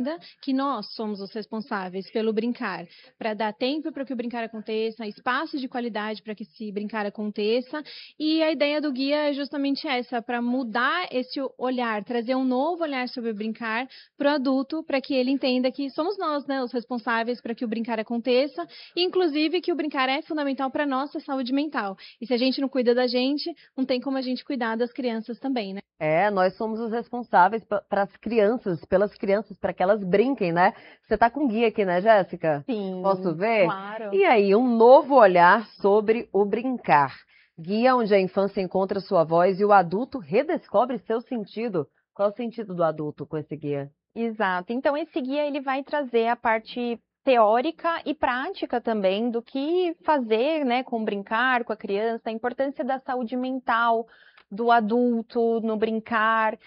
que nós somos os responsáveis pelo brincar, para dar tempo para que o brincar aconteça, espaço de qualidade para que esse brincar aconteça. E a ideia do guia é justamente essa, para mudar esse olhar, trazer um novo olhar sobre o brincar para o adulto, para que ele entenda que somos nós, né, os responsáveis para que o brincar aconteça, e inclusive que o brincar é fundamental para a nossa saúde mental. E se a gente não cuida da gente, não tem como a gente cuidar das crianças também, né? Nós somos os responsáveis para as crianças, pelas crianças, para que elas brinquem, né? Você tá com guia aqui, né, Jéssica? Sim, Posso ver? claro. E aí, um novo olhar sobre o brincar. Guia onde a infância encontra sua voz e o adulto redescobre seu sentido. Qual é o sentido do adulto com esse guia? Exato. Então, esse guia ele vai trazer a parte teórica e prática também do que fazer, né, com brincar, com a criança, a importância da saúde mental do adulto no brincar.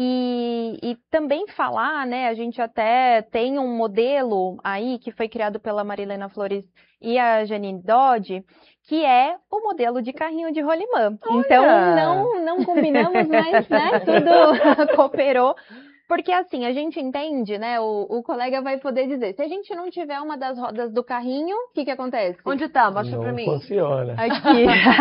E também falar, né, a gente até tem um modelo aí que foi criado pela Marilena Flores e a Janine Dodge, que é o modelo de carrinho de rolimã. Então, não combinamos, mas, né, tudo cooperou. Porque assim, a gente entende, né? O colega vai poder dizer, se a gente não tiver uma das rodas do carrinho, o que acontece? Onde tá? Mostra pra mim. Não funciona. Aqui.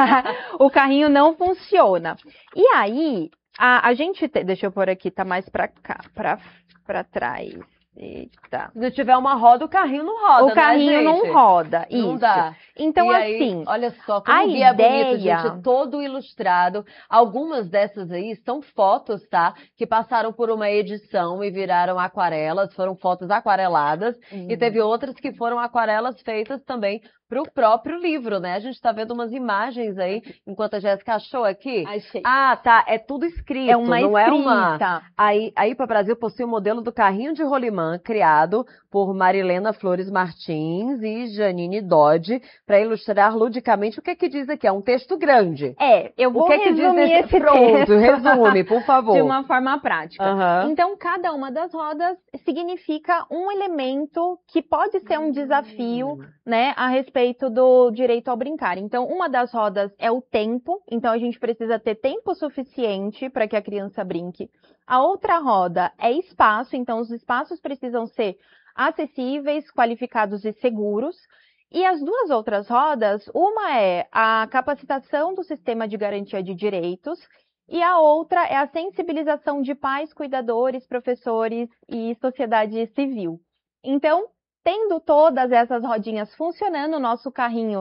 O carrinho não funciona. E aí, a gente... Deixa eu pôr aqui, tá mais pra cá, pra trás. Eita. Se não tiver uma roda, o carrinho não roda, O carrinho né, não gente? roda, Não isso. dá. Então, E aí, assim, olha só, como a o guia é bonito, ideia... gente, todo ilustrado. Algumas dessas aí são fotos, tá? Que passaram por uma edição e viraram aquarelas, foram fotos aquareladas. E teve outras que foram aquarelas feitas também para o próprio livro, né? A gente tá vendo umas imagens aí, enquanto a Jéssica achou aqui. Achei. Ah, tá, é tudo escrito, É uma não escrita. é uma... Aí para Brasil possui o modelo do carrinho de rolimã, criado por Marilena Flores Martins e Janine Dodge, para ilustrar ludicamente o que é que diz aqui. É um texto grande. Eu vou o que é que resumir diz esse Pronto, texto resume, por favor. de uma forma prática. Uhum. Então, cada uma das rodas significa um elemento que pode ser um desafio, né, a respeito do direito ao brincar. Então, uma das rodas é o tempo, então a gente precisa ter tempo suficiente para que a criança brinque. A outra roda é espaço, então os espaços precisam ser acessíveis, qualificados e seguros. E as duas outras rodas, uma é a capacitação do sistema de garantia de direitos e a outra é a sensibilização de pais, cuidadores, professores e sociedade civil. Então, tendo todas essas rodinhas funcionando, o nosso carrinho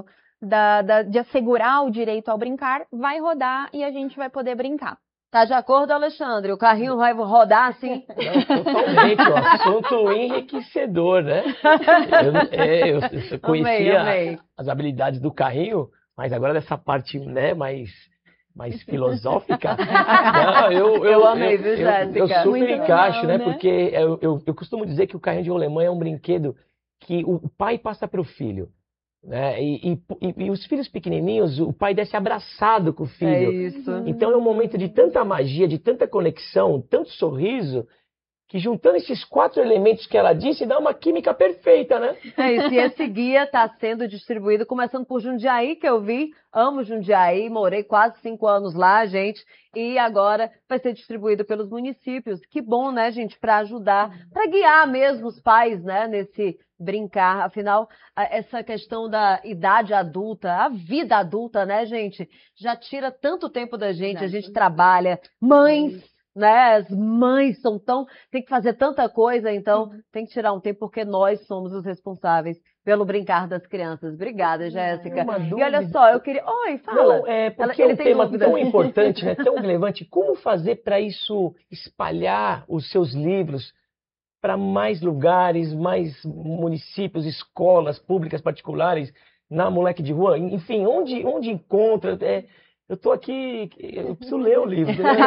de assegurar o direito ao brincar vai rodar e a gente vai poder brincar. Tá de acordo, Alexandre? O carrinho vai rodar assim? Não, totalmente. Um assunto enriquecedor, né? Eu conhecia Amei. as habilidades do carrinho, mas agora dessa parte, né, mais filosófica. Não, eu amei, viu, Jéssica? Eu super Muito encaixo, legal, né? né? Porque eu costumo dizer que o carrinho de rolemã é um brinquedo que o pai passa para o filho. Né? E os filhos pequenininhos, o pai desce abraçado com o filho. É isso. Então é um momento de tanta magia, de tanta conexão, tanto sorriso, que juntando esses 4 elementos que ela disse, dá uma química perfeita, né? É isso, e esse guia está sendo distribuído, começando por Jundiaí, que eu vi, amo Jundiaí, morei quase 5 anos lá, gente, e agora vai ser distribuído pelos municípios. Que bom, né, gente, para ajudar, para guiar mesmo os pais, né, nesse brincar. Afinal, essa questão da idade adulta, a vida adulta, né, gente, já tira tanto tempo da gente, a gente trabalha, mães, né? As mães tem que fazer tanta coisa, então tem que tirar um tempo porque nós somos os responsáveis pelo brincar das crianças. Obrigada, Jéssica. E olha só, eu queria... Oi, fala. Não, porque é um tema tão importante, né? Tão relevante. Como fazer para isso espalhar os seus livros para mais lugares, mais municípios, escolas públicas, particulares, na Moleque de Rua? Enfim, onde encontra... Eu tô aqui, eu preciso ler o livro. Né?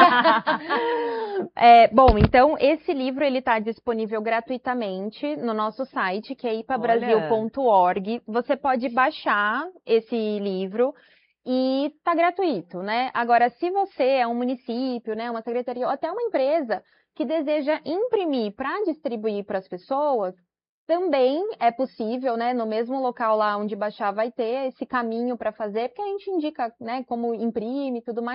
Bom, então esse livro ele está disponível gratuitamente no nosso site, que é ipabrasil.org. Você pode baixar esse livro e tá gratuito, né? Agora, se você é um município, né, uma secretaria ou até uma empresa que deseja imprimir para distribuir para as pessoas, também é possível, né? No mesmo local lá onde baixar vai ter esse caminho para fazer, porque a gente indica, né, como imprime e tudo mais.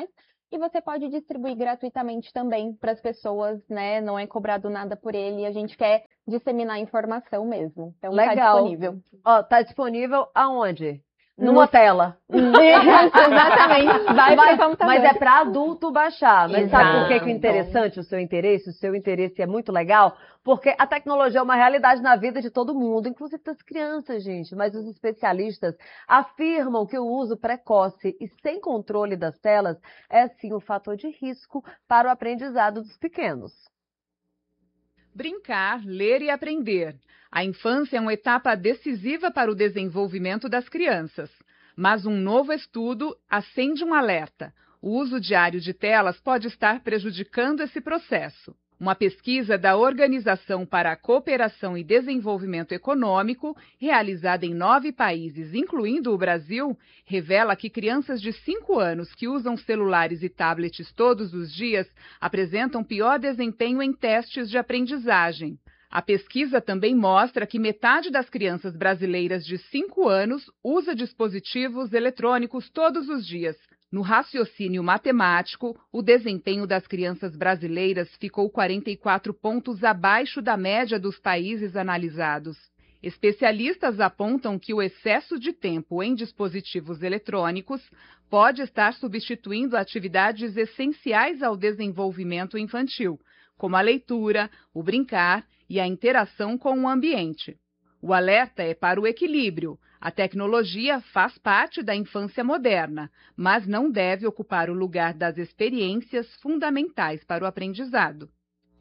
E você pode distribuir gratuitamente também para as pessoas, né? Não é cobrado nada por ele. A gente quer disseminar informação mesmo. Então tá Legal. disponível. Ó, tá disponível aonde? No- Numa tela. Exatamente. Vai para o computador. Mas é para adulto baixar. Mas sabe por que que é Exato. interessante o seu interesse? O seu interesse é muito legal, porque a tecnologia é uma realidade na vida de todo mundo, inclusive das crianças, gente. Mas os especialistas afirmam que o uso precoce e sem controle das telas é sim um fator de risco para o aprendizado dos pequenos. Brincar, ler e aprender. A infância é uma etapa decisiva para o desenvolvimento das crianças. Mas um novo estudo acende um alerta. O uso diário de telas pode estar prejudicando esse processo. Uma pesquisa da Organização para a Cooperação e Desenvolvimento Econômico, realizada em 9 países, incluindo o Brasil, revela que crianças de 5 anos que usam celulares e tablets todos os dias apresentam pior desempenho em testes de aprendizagem. A pesquisa também mostra que metade das crianças brasileiras de 5 anos usa dispositivos eletrônicos todos os dias. No raciocínio matemático, o desempenho das crianças brasileiras ficou 44 pontos abaixo da média dos países analisados. Especialistas apontam que o excesso de tempo em dispositivos eletrônicos pode estar substituindo atividades essenciais ao desenvolvimento infantil, como a leitura, o brincar e a interação com o ambiente. O alerta é para o equilíbrio. A tecnologia faz parte da infância moderna, mas não deve ocupar o lugar das experiências fundamentais para o aprendizado.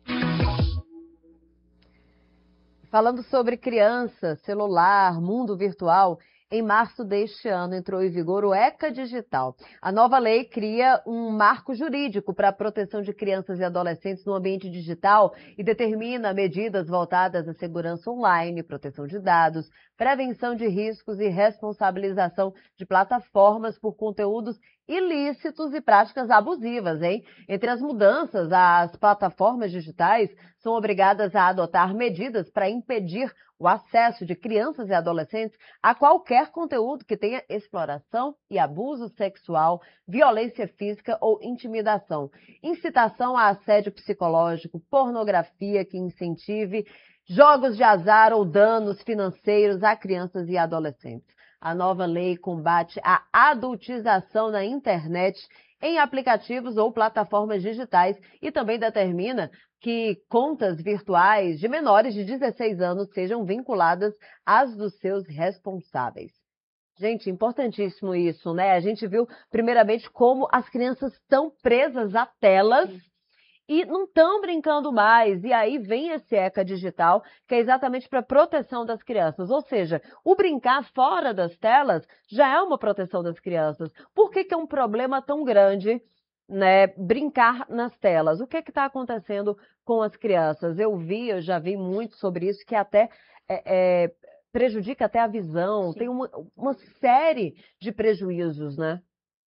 Falando sobre criança, celular, mundo virtual, em março deste ano entrou em vigor o ECA Digital. A nova lei cria um marco jurídico para a proteção de crianças e adolescentes no ambiente digital e determina medidas voltadas à segurança online, proteção de dados, prevenção de riscos e responsabilização de plataformas por conteúdos ilícitos e práticas abusivas, hein? Entre as mudanças, as plataformas digitais são obrigadas a adotar medidas para impedir o acesso de crianças e adolescentes a qualquer conteúdo que tenha exploração e abuso sexual, violência física ou intimidação, incitação a assédio psicológico, pornografia que incentive jogos de azar ou danos financeiros a crianças e adolescentes. A nova lei combate a adultização na internet em aplicativos ou plataformas digitais e também determina que contas virtuais de menores de 16 anos sejam vinculadas às dos seus responsáveis. Gente, importantíssimo isso, né? A gente viu, primeiramente, como as crianças estão presas a telas e não estão brincando mais. E aí vem esse ECA Digital, que é exatamente para proteção das crianças. Ou seja, o brincar fora das telas já é uma proteção das crianças. Por que que é um problema tão grande, né, brincar nas telas? O que está acontecendo com as crianças? Eu já vi muito sobre isso, que até prejudica até a visão. Sim. Tem uma série de prejuízos, né?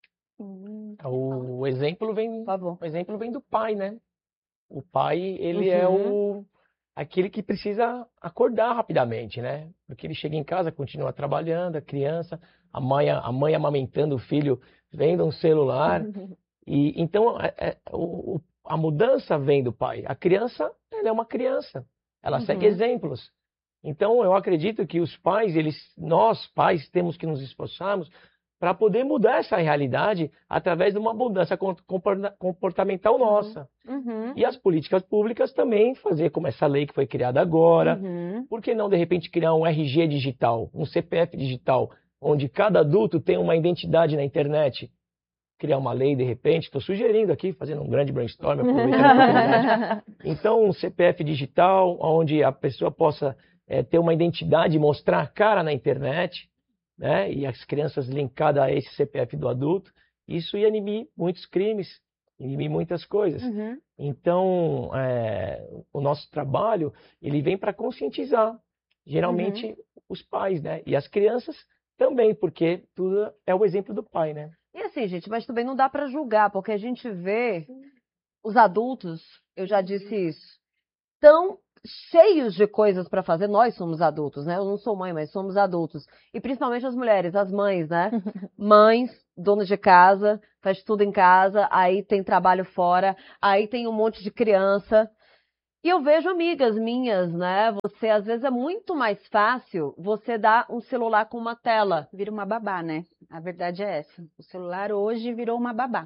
O exemplo vem, Por favor. o exemplo vem do pai, né? O pai, ele é aquele que precisa acordar rapidamente, né? Porque ele chega em casa, continua trabalhando, a criança, a mãe amamentando o filho, vendo um celular. E então a mudança vem do pai. A criança, ela é uma criança. Ela segue exemplos. Então eu acredito que os pais, nós pais temos que nos esforçarmos para poder mudar essa realidade através de uma mudança comportamental nossa. E as políticas públicas também fazer como essa lei que foi criada agora. Por que não, de repente, criar um RG digital, um CPF digital, onde cada adulto tem uma identidade na internet? Criar uma lei, de repente, estou sugerindo aqui, fazendo um grande brainstorm, aproveitando a oportunidade. Então, um CPF digital, onde a pessoa possa ter uma identidade e mostrar a cara na internet, né? E as crianças linkadas a esse CPF do adulto, isso ia inibir muitos crimes, inibir muitas coisas. Então, o nosso trabalho, ele vem para conscientizar, geralmente, os pais, né? E as crianças também, porque tudo é o exemplo do pai, né? E assim, gente, mas também não dá para julgar, porque a gente vê os adultos, eu já disse isso, tão cheios de coisas para fazer. Nós somos adultos, né? Eu não sou mãe, mas somos adultos. E principalmente as mulheres, as mães, né? Mães, donas de casa, faz tudo em casa, aí tem trabalho fora, aí tem um monte de criança. E eu vejo amigas minhas, né? Às vezes é muito mais fácil você dar um celular com uma tela. Vira uma babá, né? A verdade é essa. O celular hoje virou uma babá.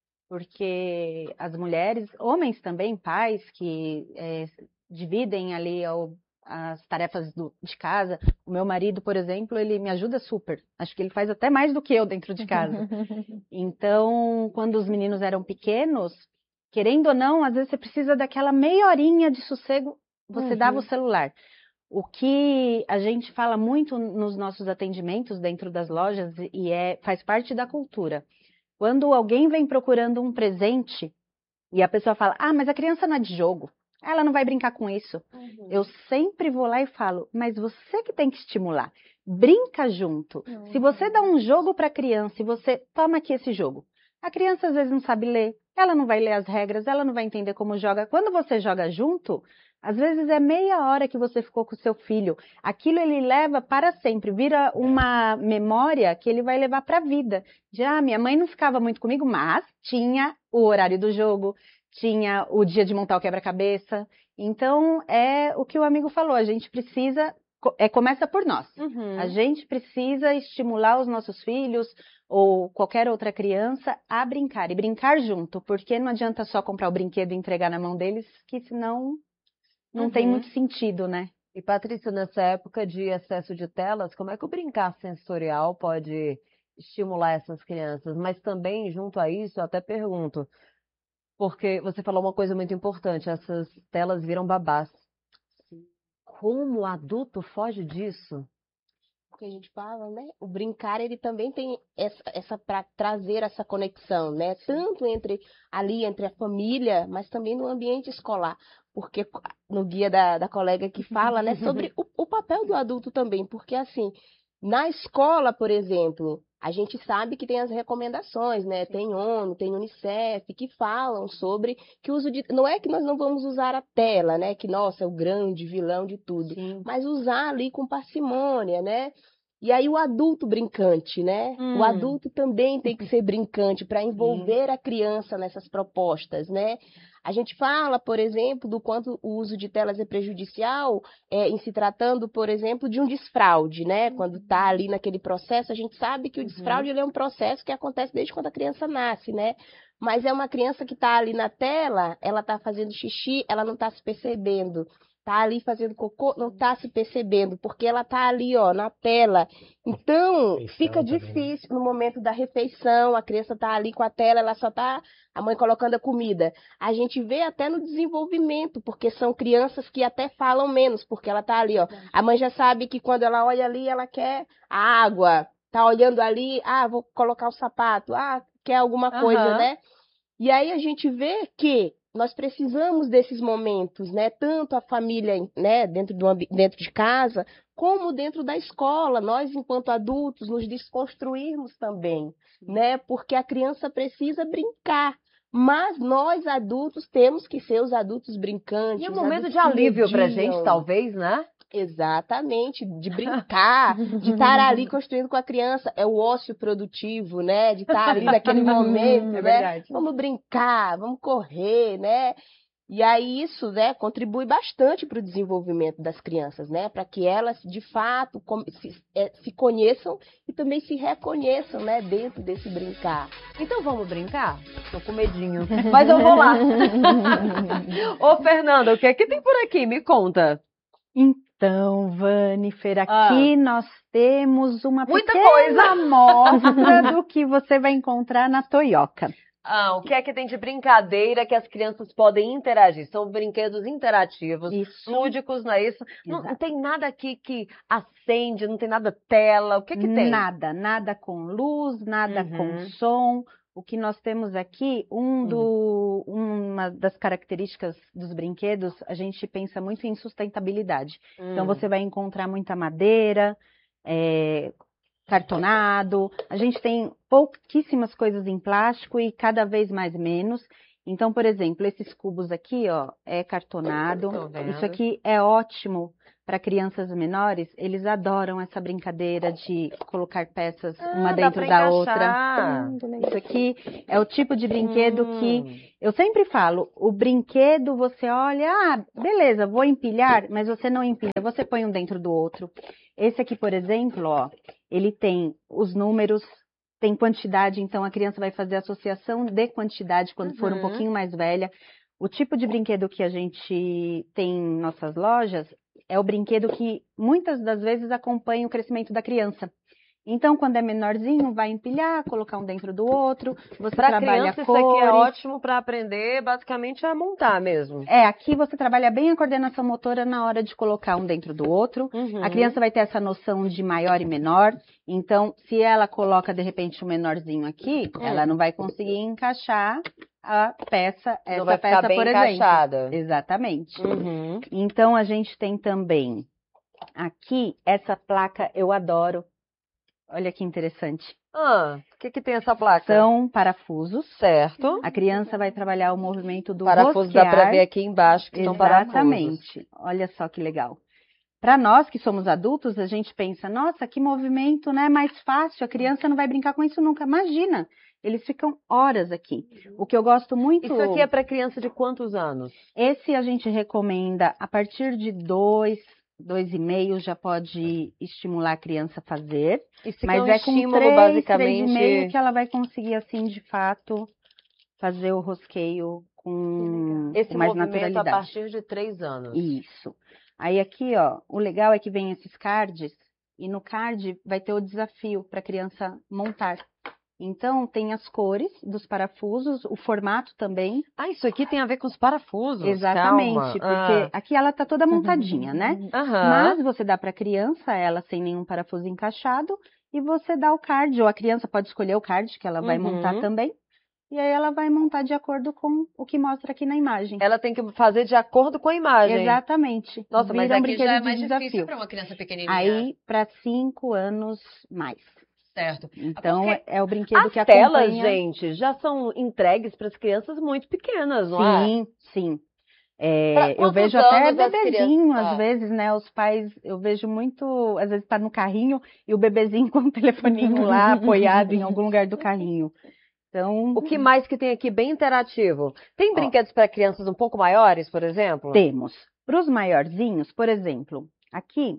Porque as mulheres, homens também, pais que dividem ali as tarefas de casa. O meu marido, por exemplo, ele me ajuda super. Acho que ele faz até mais do que eu dentro de casa. Então, quando os meninos eram pequenos, querendo ou não, às vezes você precisa daquela meia horinha de sossego, você dava o celular. O que a gente fala muito nos nossos atendimentos dentro das lojas e faz parte da cultura. Quando alguém vem procurando um presente e a pessoa fala, mas a criança não é de jogo, ela não vai brincar com isso. Eu sempre vou lá e falo, mas você que tem que estimular. Brinca junto. Se você dá um jogo para a criança e você toma aqui esse jogo, a criança às vezes não sabe ler, ela não vai ler as regras, ela não vai entender como joga. Quando você joga junto, às vezes é meia hora que você ficou com o seu filho. Aquilo ele leva para sempre, vira uma memória que ele vai levar para a vida. Minha mãe não ficava muito comigo, mas tinha o horário do jogo, tinha o dia de montar o quebra-cabeça. Então, é o que o amigo falou, a gente precisa, começa por nós. A gente precisa estimular os nossos filhos ou qualquer outra criança a brincar, e brincar junto, porque não adianta só comprar o brinquedo e entregar na mão deles, que senão não tem muito sentido, né? E, Patrícia, nessa época de excesso de telas, como é que o brincar sensorial pode estimular essas crianças? Mas também, junto a isso, eu até pergunto, porque você falou uma coisa muito importante, essas telas viram babás. Como o adulto foge disso? Que a gente fala, né? O brincar, ele também tem essa para trazer essa conexão, né? Tanto entre a família, mas também no ambiente escolar. Porque no guia da colega que fala, né, sobre o papel do adulto também. Porque, assim, na escola, por exemplo, a gente sabe que tem as recomendações, né? Tem ONU, tem Unicef, que falam sobre que o uso de... Não é que nós não vamos usar a tela, né? Que, nossa, é o grande vilão de tudo. Sim. Mas usar ali com parcimônia, né? E aí o adulto brincante, né? O adulto também tem que ser brincante para envolver a criança nessas propostas, né? A gente fala, por exemplo, do quanto o uso de telas é prejudicial em se tratando, por exemplo, de um desfraude, né? Quando está ali naquele processo, a gente sabe que o desfraude ele é um processo que acontece desde quando a criança nasce, né? Mas é uma criança que está ali na tela, ela está fazendo xixi, ela não está se percebendo. Tá ali fazendo cocô, não tá se percebendo, porque ela tá ali, ó, na tela. Então, fica difícil no momento da refeição, a criança tá ali com a tela, ela só tá, a mãe colocando a comida. A gente vê até no desenvolvimento, porque são crianças que até falam menos, porque ela tá ali, ó. A mãe já sabe que quando ela olha ali, ela quer a água. Tá olhando ali, vou colocar o sapato, quer alguma coisa, né? E aí a gente vê que nós precisamos desses momentos, né? Tanto a família, né, dentro de casa, como dentro da escola. Nós, enquanto adultos, nos desconstruirmos também, né? Porque a criança precisa brincar. Mas nós, adultos, temos que ser os adultos brincantes. E um momento de alívio pra gente, talvez, né? Exatamente, de brincar, de estar ali construindo com a criança. É o ócio produtivo, né? De estar ali naquele momento, né? Verdade. Vamos brincar, vamos correr, né? E aí isso, né, contribui bastante para o desenvolvimento das crianças, né? Para que elas, de fato, se conheçam e também se reconheçam, né? Dentro desse brincar. Então vamos brincar? Tô com medinho, mas eu vou lá. Ô, Fernanda, o que é que tem por aqui? Me conta. Então, Vanifer, aqui nós temos uma Muita pequena coisa. amostra do que você vai encontrar na Toyoka. O que é que tem de brincadeira que as crianças podem interagir? São brinquedos interativos, lúdicos, não é isso? Não tem nada aqui que acende, não tem nada tela, o que que tem? Nada com luz, nada com som. O que nós temos aqui, uma das características dos brinquedos, a gente pensa muito em sustentabilidade. Então, você vai encontrar muita madeira, cartonado. A gente tem pouquíssimas coisas em plástico e cada vez mais menos. Então, por exemplo, esses cubos aqui, ó, é cartonado. Tô vendo. Isso aqui é ótimo para crianças menores. Eles adoram essa brincadeira de colocar peças uma dá dentro pra da encaixar. outra. Isso aqui é o tipo de brinquedo que eu sempre falo, o brinquedo você olha, beleza, vou empilhar, mas você não empilha, você põe um dentro do outro. Esse aqui, por exemplo, ó, ele tem os números, tem quantidade, então a criança vai fazer associação de quantidade quando for um pouquinho mais velha. O tipo de brinquedo que a gente tem em nossas lojas é o brinquedo que muitas das vezes acompanha o crescimento da criança. Então, quando é menorzinho, vai empilhar, colocar um dentro do outro, você Pra trabalha criança, cores. isso aqui é ótimo para aprender, basicamente, a montar mesmo. Aqui você trabalha bem a coordenação motora na hora de colocar um dentro do outro. A criança vai ter essa noção de maior e menor. Então, se ela coloca, de repente, um menorzinho aqui, ela não vai conseguir encaixar a peça, Não vai essa ficar peça, bem por exemplo. encaixada. Exatamente. Então, a gente tem também aqui essa placa, eu adoro. Olha que interessante. O que tem essa placa? São parafusos. Certo. A criança vai trabalhar o movimento do Parafusos dá rosquear. para ver aqui embaixo que são parafusos. Exatamente. Olha só que legal. Para nós que somos adultos, a gente pensa, nossa, que movimento, né? Mais fácil, a criança não vai brincar com isso nunca. Imagina, eles ficam horas aqui. O que eu gosto muito... Isso aqui é para criança de quantos anos? Esse a gente recomenda a partir de 2,5 já pode estimular a criança a fazer. Isso Mas é um é com estímulo, 3, basicamente. 3,5 que ela vai conseguir, assim, de fato, fazer o rosqueio com Esse mais movimento naturalidade. a partir de 3 anos. Isso. Aí aqui, ó, o legal é que vem esses cards, e no card vai ter o desafio para a criança montar. Então, tem as cores dos parafusos, o formato também. Isso aqui tem a ver com os parafusos. Exatamente, porque aqui ela tá toda montadinha, né? Mas você dá para a criança ela sem nenhum parafuso encaixado, e você dá o card, ou a criança pode escolher o card que ela vai montar também. E aí ela vai montar de acordo com o que mostra aqui na imagem. Ela tem que fazer de acordo com a imagem. Exatamente. Nossa, mas Vira um aqui brinquedo já é de mais desafio. difícil para uma criança pequenininha. Aí, para 5 anos mais. Certo. Então, Porque é o brinquedo que as telas, acompanha... gente, já são entregues para as crianças muito pequenas, não é? Sim, sim. Eu quantos vejo até anos as bebezinho, crianças- às vezes, né? Os pais, eu vejo muito, às vezes tá no carrinho e o bebezinho com o telefoninho lá apoiado em algum lugar do carrinho. Então, O que mais que tem aqui bem interativo? Tem brinquedos para crianças um pouco maiores, por exemplo? temos. Para os maiorzinhos, por exemplo, aqui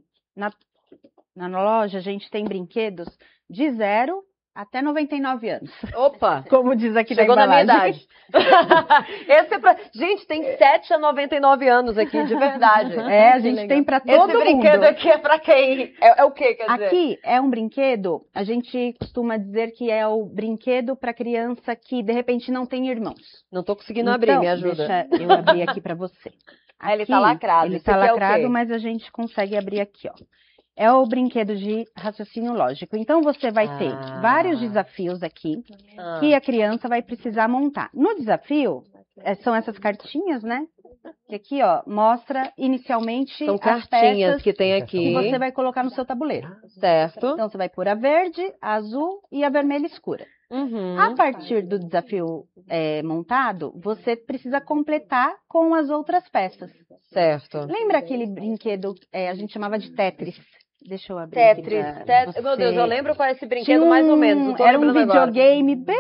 na loja a gente tem brinquedos de 0 até 99 anos. Opa! Como diz aqui Chegou na na minha embalagem. idade. Esse é pra... Gente, tem 7 a 99 anos aqui, de verdade. A gente tem para todo Esse mundo. brinquedo aqui é pra quem? É o quê, quer dizer? Aqui é um brinquedo, a gente costuma dizer que é o brinquedo para criança que de repente não tem irmãos. Não tô conseguindo abrir, me ajuda. Deixa eu abrir aqui para você. Ele tá lacrado. Ele Esse tá aqui é o lacrado, quê? mas a gente consegue abrir aqui, ó. É o brinquedo de raciocínio lógico. Então você vai ter vários desafios aqui que a criança vai precisar montar. No desafio, são essas cartinhas, né? Que aqui, ó, mostra inicialmente São as cartinhas peças que tem aqui. que você vai colocar no seu tabuleiro. Certo. Então você vai pôr a verde, a azul e a vermelha escura. A partir do desafio montado, você precisa completar com as outras peças. Certo. Lembra aquele brinquedo, a gente chamava de Tetris? Deixa eu abrir aqui Tetris. pra Meu Deus, você. eu lembro qual é esse Tinha brinquedo mais ou menos. Não tô era um lembrando agora. videogame bem...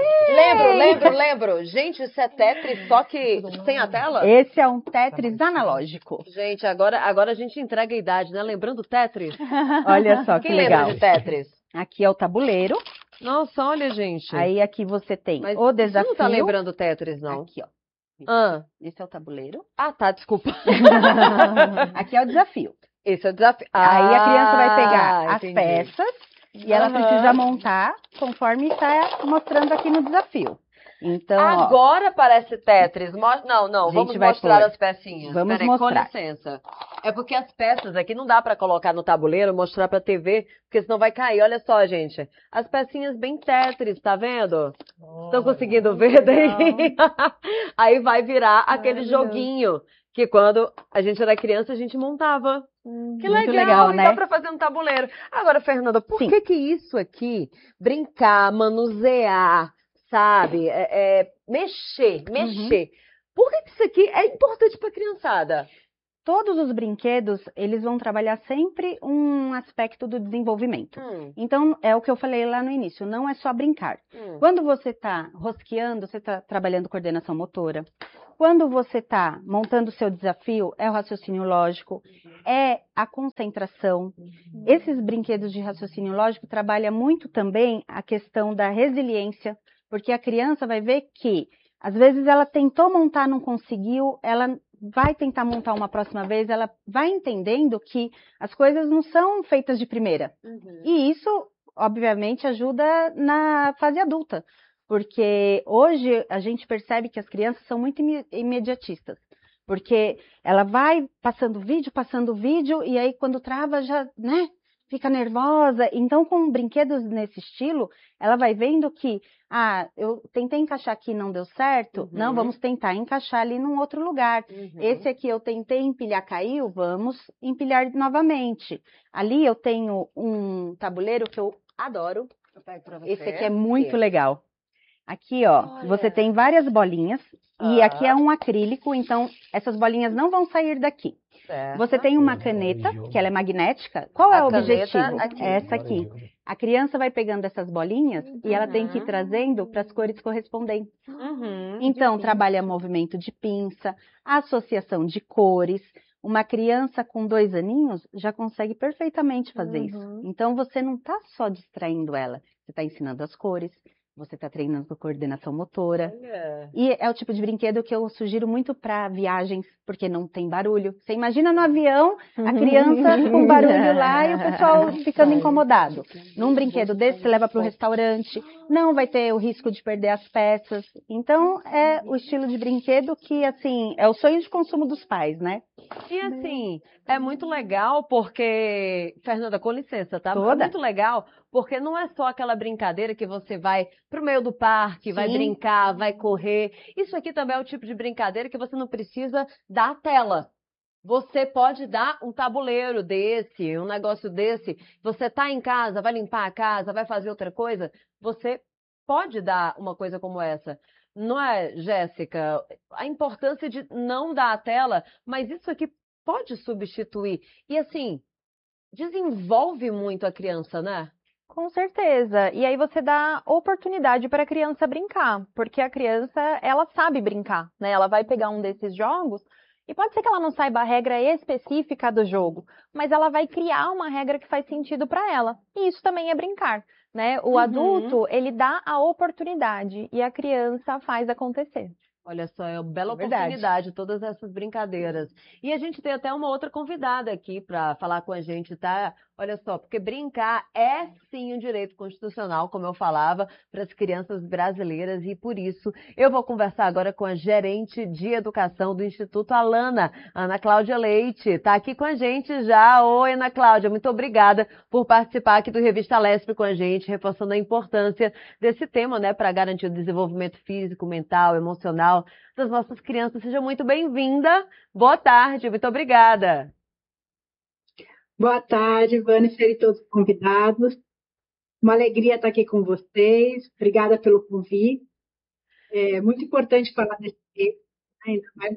Lembro. Gente, isso é Tetris, só que sem a tela? Esse é um Tetris analógico. Gente, agora a gente entrega a idade, né? Lembrando Tetris? Olha só que Quem legal. lembra de Tetris? Aqui é o tabuleiro. Nossa, olha, gente. Aí aqui você tem Mas o você desafio. não tá lembrando Tetris, não? Aqui, ó. Esse é o tabuleiro. Tá, desculpa. Aqui é o desafio. Esse é o desafio. Aí a criança vai pegar entendi. as peças e ela precisa montar conforme está mostrando aqui no desafio. Então, ó, Agora parece Tetris. Não, A vamos gente vai mostrar pôr. as pecinhas. Vamos Peraí, mostrar. com licença. É porque as peças aqui não dá pra colocar no tabuleiro, mostrar pra TV, porque senão vai cair. Olha só, gente. As pecinhas bem Tetris, tá vendo? Estão conseguindo ver daí? Aí vai virar aquele joguinho que quando a gente era criança a gente montava. Que muito legal, né? Dá pra fazer no tabuleiro. Agora, Fernanda, por Sim. que isso aqui, brincar, manusear, sabe? Mexer. Por que isso aqui é importante para a criançada? Todos os brinquedos, eles vão trabalhar sempre um aspecto do desenvolvimento. Então, é o que eu falei lá no início, não é só brincar. Quando você está rosqueando, você está trabalhando coordenação motora. Quando você está montando o seu desafio, é o raciocínio lógico, é a concentração. Esses brinquedos de raciocínio lógico trabalham muito também a questão da resiliência, porque a criança vai ver que, às vezes, ela tentou montar, não conseguiu, ela vai tentar montar uma próxima vez, ela vai entendendo que as coisas não são feitas de primeira. E isso, obviamente, ajuda na fase adulta, porque hoje a gente percebe que as crianças são muito imediatistas, porque ela vai passando vídeo, e aí quando trava já, né, fica nervosa. Então, com brinquedos nesse estilo, ela vai vendo que, eu tentei encaixar aqui e não deu certo, não, vamos tentar encaixar ali num outro lugar. Esse aqui eu tentei empilhar, caiu, vamos empilhar novamente. Ali eu tenho um tabuleiro que eu adoro. Eu pego pra você. Esse aqui é muito legal. Aqui, ó, você tem várias bolinhas, e aqui é um acrílico, então essas bolinhas não vão sair daqui. Certo. Você tem uma caneta, que ela é magnética. Qual é o objetivo? Aqui. Essa aqui. A criança vai pegando essas bolinhas e ela tem que ir trazendo para as cores correspondentes. Então, trabalha movimento de pinça, associação de cores. Uma criança com 2 aninhos já consegue perfeitamente fazer isso. Então, você não está só distraindo ela, você está ensinando as cores. Você está treinando coordenação motora. E é o tipo de brinquedo que eu sugiro muito para viagens, porque não tem barulho. Você imagina no avião, a criança com barulho lá e o pessoal ficando incomodado. Num brinquedo desse, você leva para o restaurante, não vai ter o risco de perder as peças. Então, é o estilo de brinquedo que, assim, é o sonho de consumo dos pais, né? E assim, é muito legal porque... Fernanda, com licença, tá? Toda. É muito legal porque não é só aquela brincadeira que você vai pro meio do parque, vai brincar, vai correr. Isso aqui também é o tipo de brincadeira que você não precisa dar tela. Você pode dar um tabuleiro desse, um negócio desse. Você tá em casa, vai limpar a casa, vai fazer outra coisa. Você pode dar uma coisa como essa. Não é, Jéssica? A importância de não dar a tela, mas isso aqui pode substituir. E assim, desenvolve muito a criança, né? Com certeza. E aí você dá oportunidade para a criança brincar, porque a criança, ela sabe brincar, né? Ela vai pegar um desses jogos e pode ser que ela não saiba a regra específica do jogo, mas ela vai criar uma regra que faz sentido para ela. E isso também é brincar, né? O adulto, ele dá a oportunidade e a criança faz acontecer. Olha só, é uma bela oportunidade, todas essas brincadeiras. E a gente tem até uma outra convidada aqui para falar com a gente, tá? Olha só, porque brincar é sim um direito constitucional, como eu falava, para as crianças brasileiras, e por isso eu vou conversar agora com a gerente de educação do Instituto Alana, Ana Cláudia Leite. Tá aqui com a gente já. Oi, Ana Cláudia, muito obrigada por participar aqui do Revista Lespe com a gente, reforçando a importância desse tema, né, para garantir o desenvolvimento físico, mental, emocional das nossas crianças. Seja muito bem-vinda. Boa tarde, muito obrigada. Boa tarde, Vanessa e todos os convidados. Uma alegria estar aqui com vocês. Obrigada pelo convite. É muito importante falar desse tema, ainda mais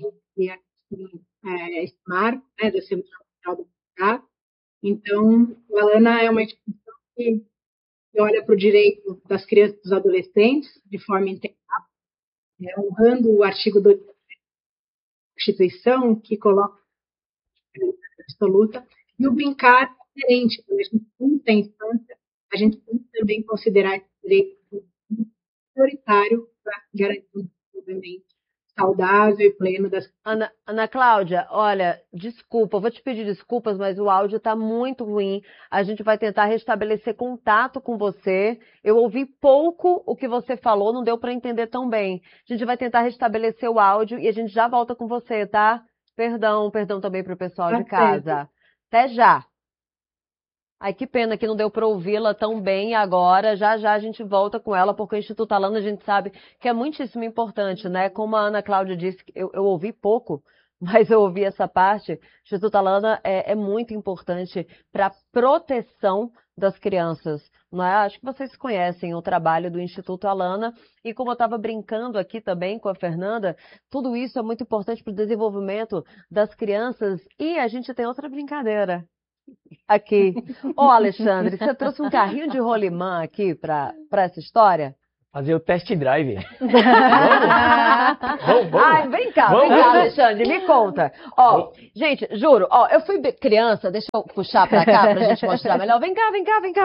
esse marco, né, da Semana Mundial do Brincar. Então, a Alana é uma instituição que olha para o direito das crianças e dos adolescentes de forma integral, honrando o artigo 2 da Constituição, que coloca a absoluta, e o brincar é diferente. Quando a gente pensa em infância, a gente tem que também considerar esse direito prioritário para garantir um desenvolvimento saudável e pleno das crianças. Ana Cláudia, olha, desculpa, vou te pedir desculpas, mas o áudio está muito ruim. A gente vai tentar restabelecer contato com você. Eu ouvi pouco o que você falou, não deu para entender tão bem. A gente vai tentar restabelecer o áudio e a gente já volta com você, tá? Perdão também para o pessoal de casa. Até já. Ai, que pena que não deu para ouvi-la tão bem agora. Já já a gente volta com ela, porque o Instituto Alana a gente sabe que é muitíssimo importante, né? Como a Ana Cláudia disse, eu ouvi pouco mas eu ouvi essa parte. O Instituto Alana é muito importante para a proteção das crianças. Não é? Acho que vocês conhecem o trabalho do Instituto Alana. E como eu estava brincando aqui também com a Fernanda, tudo isso é muito importante para o desenvolvimento das crianças. E a gente tem outra brincadeira aqui. Ô, Alexandre, você trouxe um carrinho de rolimã aqui para essa história? Fazer o test drive. Vamos? Ai, vem cá, Alexandre, me conta. Ó, gente, juro, ó, eu fui criança, deixa eu puxar pra cá pra gente mostrar melhor. Vem cá.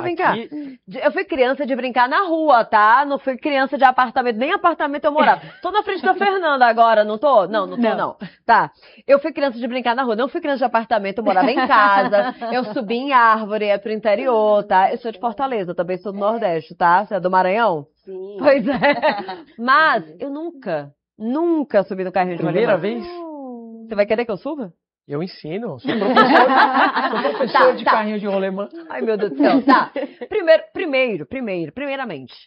Eu fui criança de brincar na rua, tá? Não fui criança de apartamento, nem apartamento eu morava. Tô na frente da Fernanda agora, não tô? Não tô, não. Tá. Eu fui criança de brincar na rua, não fui criança de apartamento, eu morava em casa, eu subi em árvore, ia pro interior, tá? Eu sou de Fortaleza, também sou do Nordeste, tá? Você é do Maranhão? Sim. Pois é. Mas eu nunca subi no carrinho de rolimã. Primeira vez? Você vai querer que eu suba? Eu ensino. Sou professor de carrinho de rolemã. Ai, meu Deus do céu. Tá. Primeiramente,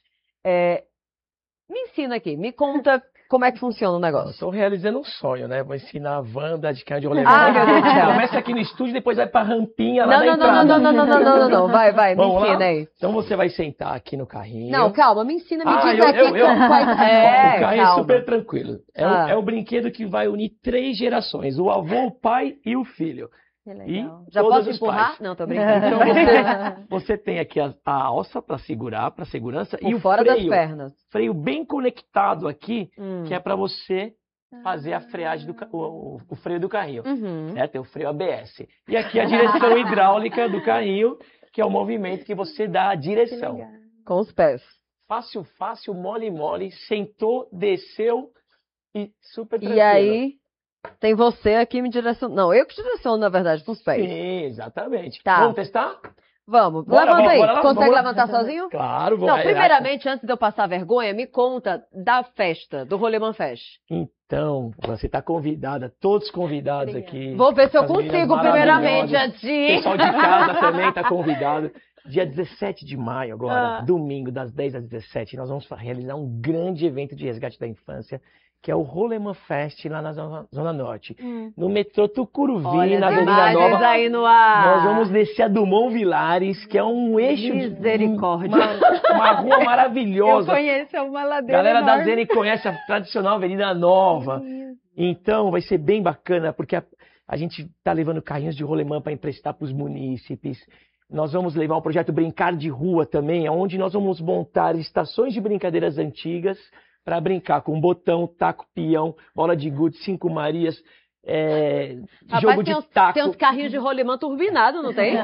me ensina aqui, me conta como é que funciona o negócio. Estou realizando um sonho, né? Vou ensinar a Wanda de carrinho de rolemã. Ah, meu Deus do céu. Começa aqui no estúdio, depois vai pra rampinha lá na entrada. Não. Vai, me Vamos ensina lá? aí. Então você vai sentar aqui no carrinho. Não, calma, me ensina, me diz aqui eu. como vai O carrinho é calma. super tranquilo. É o brinquedo que vai unir 3 gerações: o avô, o pai e o filho. Que legal. E Já todos posso os empurrar? pais. Não, tô brincando. Então você tem aqui a alça para segurar, para segurança, Por e o fora freio. das pernas. Freio bem conectado aqui, que é para você fazer a freagem o freio do carrinho. Certo? Tem o freio ABS. E aqui a direção hidráulica do carrinho, que é o movimento que você dá a direção. Com os pés. Fácil, mole, sentou, desceu e super tranquilo. E aí, tem você aqui me direcionando. Não, eu que te direciono, na verdade, com os pés. Sim, exatamente. Tá. Vamos testar? Vamos, Bora, levanta aí. bora lá, Consegue vamos lá. levantar sozinho? Claro, vou. Não, primeiramente, antes de eu passar vergonha, me conta da festa, do Rolemã Fest. Então, você está convidada, todos convidados aqui. Vou ver se eu As meninas consigo, primeiramente, maravilhosas. antes de O ir. pessoal de casa também está convidado. Dia 17 de maio, agora, domingo, das 10 às 17, nós vamos realizar um grande evento de resgate da infância, que é o Rolemã Fest lá na Zona Norte. No metrô Tucuruvi, Olha, na as Avenida imagens Nova. aí no ar. Nós vamos descer a Dumont Vilares, que é um eixo Misericórdia. uma rua Eu maravilhosa. conheço, é uma ladeira Galera da enorme. Zene conhece a tradicional Avenida Nova. Então vai ser bem bacana, porque a gente está levando carrinhos de rolemã para emprestar para os munícipes. Nós vamos levar um projeto Brincar de Rua também, onde nós vamos montar estações de brincadeiras antigas para brincar com botão, taco, peão, bola de gude, 5 Marias, jogo de taco. Tem uns carrinhos de rolemã turbinado, não tem?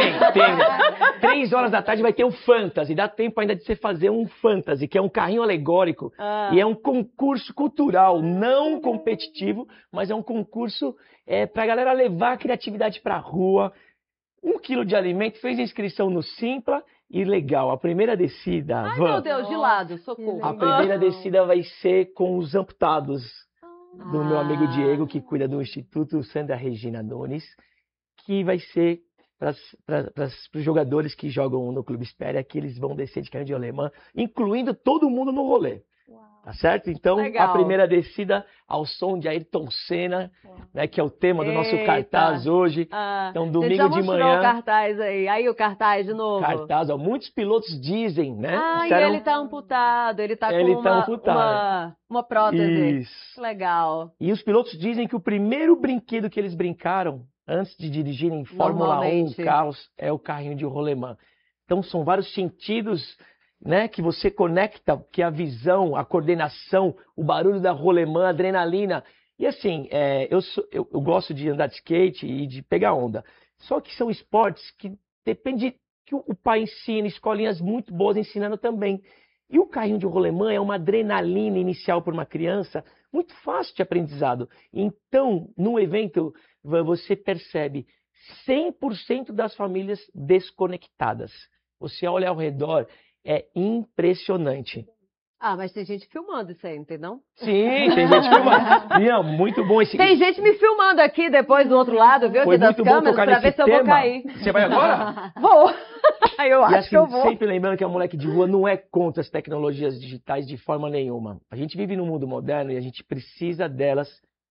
Tem. 3 horas da tarde vai ter um fantasy. Dá tempo ainda de você fazer um fantasy, que é um carrinho alegórico. E é um concurso cultural, não competitivo, mas é um concurso para a galera levar a criatividade para a rua. 1 quilo de alimento, fez inscrição no Simpla e legal. A primeira descida, Ai, Van, meu Deus, de lado, socorro. a primeira descida vai ser com os amputados do meu amigo Diego, que cuida do Instituto Sandra Regina Nunes, que vai ser para os jogadores que jogam no Clube Espéria, que eles vão descer de carrinho de rolemã, incluindo todo mundo no rolê. Tá certo? Então, Legal. a primeira descida ao som de Ayrton Senna, né, que é o tema do nosso Eita. cartaz hoje. Então, domingo Você já de mostrou manhã. o cartaz aí. Aí o cartaz de novo. Cartaz, ó, muitos pilotos dizem, né? E disseram- ele tá amputado, ele tá Ele com tá amputado. uma prótese. Isso. Legal. E os pilotos dizem que o primeiro brinquedo que eles brincaram antes de dirigirem Fórmula 1, Normalmente. carros, é o carrinho de rolemã. Então são vários sentidos, né, que você conecta, que é a visão, a coordenação, o barulho da rolemã, a adrenalina. E assim, eu gosto de andar de skate e de pegar onda. Só que são esportes que depende que o pai ensina, escolinhas muito boas ensinando também. E o carrinho de rolemã é uma adrenalina inicial para uma criança, muito fácil de aprendizado. Então, no evento, você percebe 100% das famílias desconectadas. Você olha ao redor, é impressionante. Mas tem gente filmando isso aí, entendeu? Sim, tem gente filmando. Não, muito bom esse. Tem gente me filmando aqui depois do outro lado, viu? Foi Aqui das muito bom câmeras, tocar pra nesse ver se eu vou tema. cair. Você vai agora? Vou! Eu E acho assim, que eu vou. sempre lembrando que a moleque de rua não é contra as tecnologias digitais de forma nenhuma. A gente vive num mundo moderno e a gente precisa delas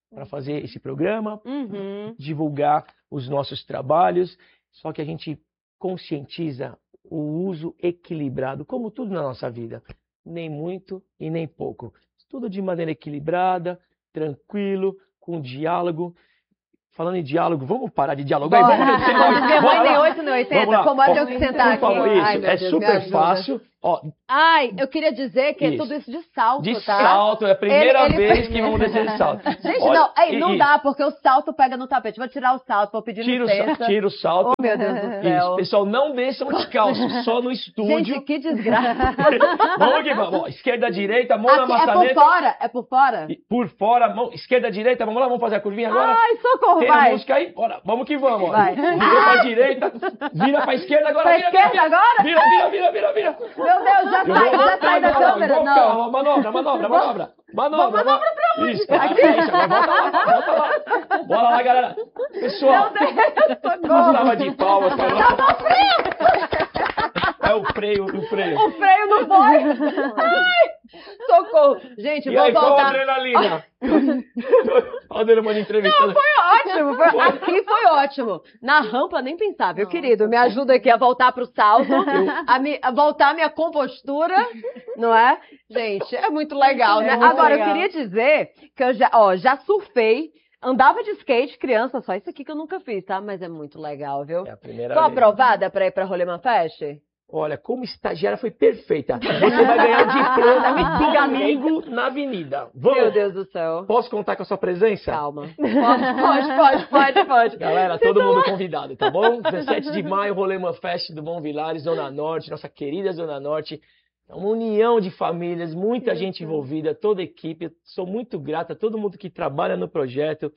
para fazer esse programa, Uhum. divulgar os nossos trabalhos, só que a gente conscientiza o uso equilibrado, como tudo na nossa vida, nem muito e nem pouco. Tudo de maneira equilibrada, tranquilo, com diálogo. Falando em diálogo, vamos parar de dialogar e Bora. vamos descer logo. Minha mãe Bora tem lá. 8 no 80, Vamos lá. como eu Ó, tenho que sentar por aqui. favor, isso, Ai, meu é Deus, me super ajuda. fácil. Ó, Ai, eu queria dizer que é Isso. tudo isso de salto, de tá? salto, é a primeira Ele- vez que vamos descer de salto. Gente, Olha, não, ei, e- não e- dá, porque o salto pega no tapete. Vou tirar o salto, vou pedir licença. Tira o salto. Oh, meu Deus do céu. Isso, pessoal, não desçam descalço, só no estúdio. Gente, que desgraça. Vamos que vamos. Ó, esquerda, direita, mão na Aqui, é por maçaneta. fora? É por fora? E por fora, mão, esquerda, direita, vamos lá, vamos fazer a curvinha agora. Ai, socorro, Tem a vai. música aí? Bora, vamos que vamos. Ó. Vai. Virou pra direita, vira pra esquerda agora. Pra vira, esquerda vira, agora? Vira. Meu Deus, já Eu sai, vou já sai da voltando, câmera. igual Não. carro, manobra. Manobra pra onde? Isso, agora volta lá. Bora lá, galera. Pessoal, uma salva de palmas pra nós. É o freio. O freio não foi. Ai, socorro. Gente, E vou aí, qual a voltar. adrenalina? Olha o Adriano entrevistando. Ótimo, aqui foi ótimo. Na rampa, nem pensava, meu querido. Me ajuda aqui a voltar pro salto, a voltar a minha compostura, não é? Gente, é muito legal, né? muito Agora, legal. eu queria dizer que eu já surfei, andava de skate, criança, só isso aqui que eu nunca fiz, tá? Mas é muito legal, viu? É a primeira Tô vez. aprovada pra ir pra Roleman Fest? Olha, como estagiária foi perfeita. Você vai ganhar o diploma domingo na avenida. Vamos. Meu Deus do céu. Posso contar com a sua presença? Calma. Pode. Galera, todo mundo convidado, tá bom? 17 de maio, Roleman Fest do Bom Vilares, Zona Norte, nossa querida Zona Norte. É uma união de famílias, muita gente envolvida, toda a equipe. Sou muito grata a todo mundo que trabalha no projeto.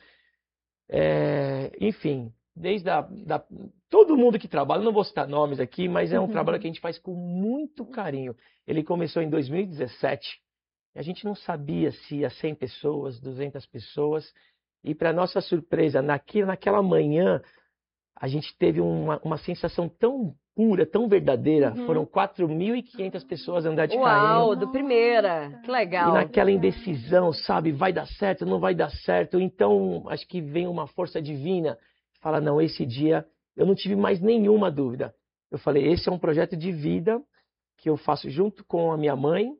Enfim, desde todo mundo que trabalha, não vou citar nomes aqui, mas é um trabalho que a gente faz com muito carinho. Ele começou em 2017. A gente não sabia se ia 100 pessoas, 200 pessoas. E, para nossa surpresa, naquela manhã, a gente teve uma sensação tão pura, tão verdadeira. Foram 4.500 pessoas andar de Uau, carrinho. do primeira. Que legal. E naquela indecisão, sabe? Vai dar certo, não vai dar certo. Então, acho que vem uma força divina. Fala, não, esse dia eu não tive mais nenhuma dúvida. Eu falei, esse é um projeto de vida que eu faço junto com a minha mãe.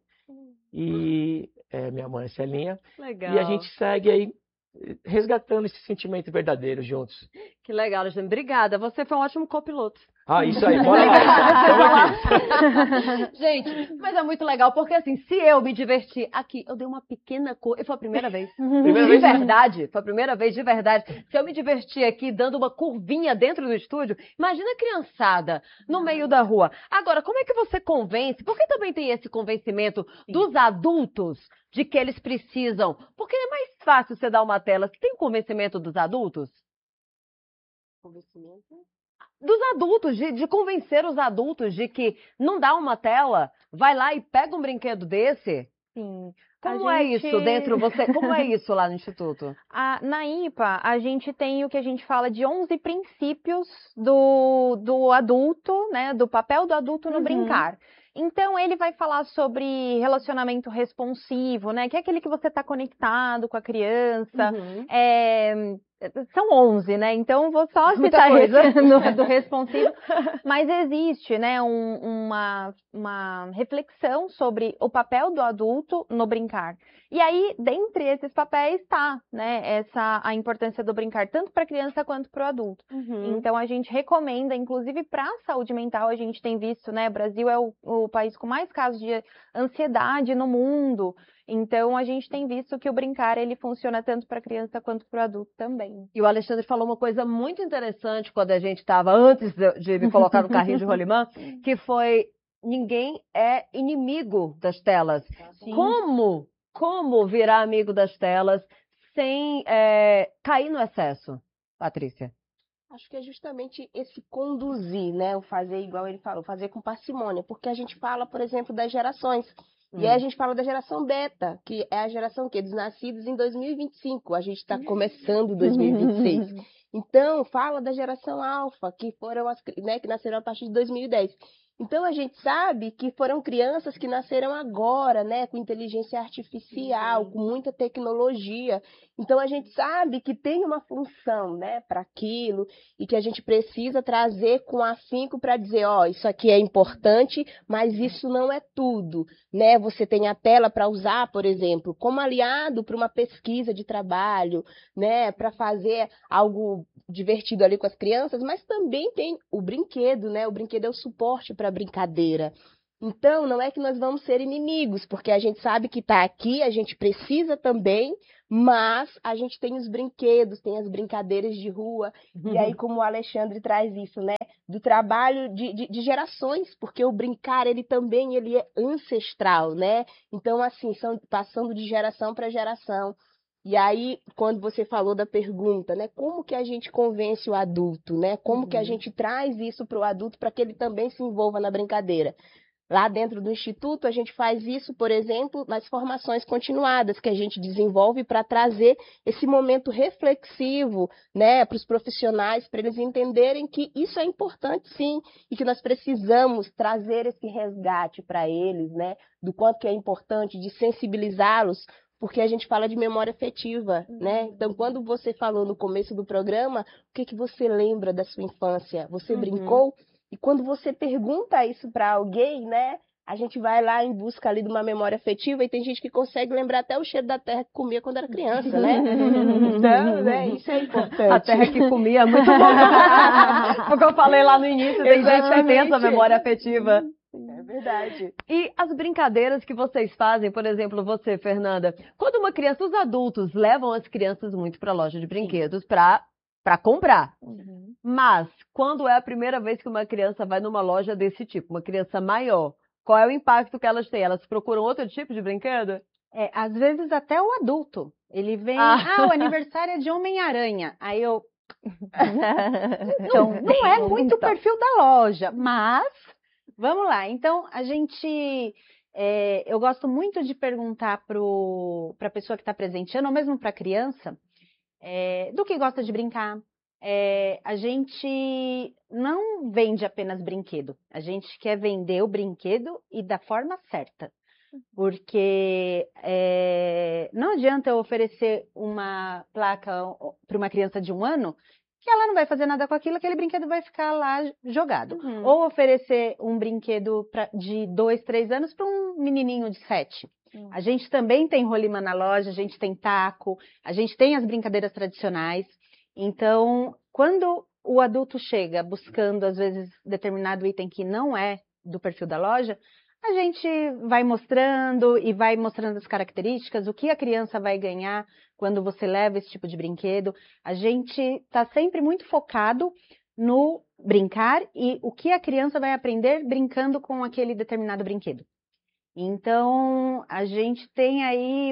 E minha mãe, Celinha. Legal. E a gente segue aí resgatando esse sentimento verdadeiro juntos. Que legal, Alexandre. Obrigada. Você foi um ótimo copiloto. Ah, isso aí, bora lá, então. Estamos aqui. Gente, mas é muito legal, porque assim, se eu me divertir aqui, eu dei uma pequena coisa. Foi a primeira vez. Primeira De vez? verdade. Foi a primeira vez de verdade. Se eu me divertir aqui dando uma curvinha dentro do estúdio, imagina a criançada no meio da rua. Agora, como é que você convence? Porque também tem esse convencimento dos adultos de que eles precisam. Porque é mais fácil você dar uma tela. Você tem o convencimento dos adultos? Convencimento? Dos adultos, de convencer os adultos de que não dá uma tela, vai lá e pega um brinquedo desse. Sim. Como é isso dentro você? Como é isso lá no Instituto? Na IPA, a gente tem o que a gente fala de 11 princípios do adulto, né? Do papel do adulto no brincar. Então, ele vai falar sobre relacionamento responsivo, né? Que é aquele que você está conectado com a criança. São 11, né? Então, vou só citar esse do responsivo. Mas existe, né, uma reflexão sobre o papel do adulto no brincar. E aí, dentre esses papéis, está, né, a importância do brincar, tanto para a criança quanto para o adulto. Então, a gente recomenda, inclusive para a saúde mental, a gente tem visto, né, o Brasil é o país com mais casos de ansiedade no mundo. Então, a gente tem visto que o brincar, ele funciona tanto para a criança quanto para o adulto também. E o Alexandre falou uma coisa muito interessante quando a gente estava, antes de me colocar no carrinho de rolimã, que foi, ninguém é inimigo das telas. Sim. Como virar amigo das telas sem cair no excesso, Patrícia? Acho que é justamente esse conduzir, né? O fazer igual ele falou, fazer com parcimônia. Porque a gente fala, por exemplo, das gerações. E aí a gente fala da geração beta, que é a geração dos nascidos em 2025. A gente está começando 2026. Então, fala da geração alfa, que foram que nasceram a partir de 2010. Então, a gente sabe que foram crianças que nasceram agora, né, com inteligência artificial, com muita tecnologia. Então, a gente sabe que tem uma função, né, para aquilo e que a gente precisa trazer com afinco para dizer, ó, isso aqui é importante, mas isso não é tudo, né? Você tem a tela para usar, por exemplo, como aliado para uma pesquisa de trabalho, né, para fazer algo divertido ali com as crianças, mas também tem o brinquedo, né? O brinquedo é o suporte para a brincadeira. Então, não é que nós vamos ser inimigos, porque a gente sabe que está aqui, a gente precisa também, mas a gente tem os brinquedos, tem as brincadeiras de rua, e aí como o Alexandre traz isso, né? Do trabalho de gerações, porque o brincar, ele também ele é ancestral, né? Então, assim, são passando de geração para geração. E aí, quando você falou da pergunta, né, como que a gente convence o adulto, né? Como que a gente traz isso para o adulto para que ele também se envolva na brincadeira? Lá dentro do Instituto, a gente faz isso, por exemplo, nas formações continuadas que a gente desenvolve para trazer esse momento reflexivo, né, para os profissionais, para eles entenderem que isso é importante, sim, e que nós precisamos trazer esse resgate para eles, né, do quanto que é importante, de sensibilizá-los, porque a gente fala de memória afetiva, né? Então, quando você falou no começo do programa, o que que você lembra da sua infância? Você brincou? E quando você pergunta isso para alguém, né? A gente vai lá em busca ali de uma memória afetiva e tem gente que consegue lembrar até o cheiro da terra que comia quando era criança, né? Então, né? Isso é importante. A terra que comia é muito bom. Porque eu falei lá no início, tem gente que tem essa memória afetiva. É verdade. E as brincadeiras que vocês fazem, por exemplo, você, Fernanda, quando uma criança, os adultos levam as crianças muito para a loja de brinquedos para comprar. Mas, quando é a primeira vez que uma criança vai numa loja desse tipo, uma criança maior, qual é o impacto que elas têm? Elas procuram outro tipo de brinquedo? Às vezes até o adulto. Ele vem, o aniversário é de Homem-Aranha. Aí eu... Então, não é muito o perfil da loja, mas... Vamos lá. Então, a gente... eu gosto muito de perguntar para a pessoa que está presenteando, ou mesmo para a criança, do que gosta de brincar. A gente não vende apenas brinquedo. A gente quer vender o brinquedo e da forma certa. Porque não adianta eu oferecer uma placa para uma criança de 1 ano que ela não vai fazer nada com aquilo, aquele brinquedo vai ficar lá jogado. Ou oferecer um brinquedo de 2, 3 anos para um menininho de 7. A gente também tem rolimã na loja, a gente tem taco, a gente tem as brincadeiras tradicionais. Então, quando o adulto chega buscando, às vezes, determinado item que não é do perfil da loja, a gente vai mostrando e vai mostrando as características, o que a criança vai ganhar quando você leva esse tipo de brinquedo. A gente está sempre muito focado no brincar e o que a criança vai aprender brincando com aquele determinado brinquedo. Então, a gente tem aí